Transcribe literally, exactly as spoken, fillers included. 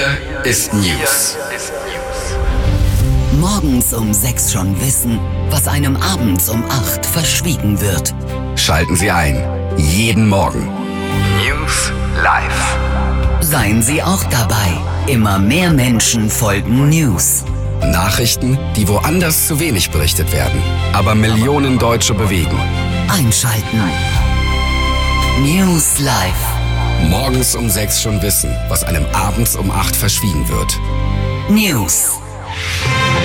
Hier ist News. Morgens um sechs schon wissen, was einem abends um acht verschwiegen wird. Schalten Sie ein. Jeden Morgen. News live. Seien Sie auch dabei. Immer mehr Menschen folgen News. Nachrichten, die woanders zu wenig berichtet werden, aber Millionen Deutsche bewegen. Einschalten. News live. Morgens um sechs schon wissen, was einem abends um acht verschwiegen wird. News.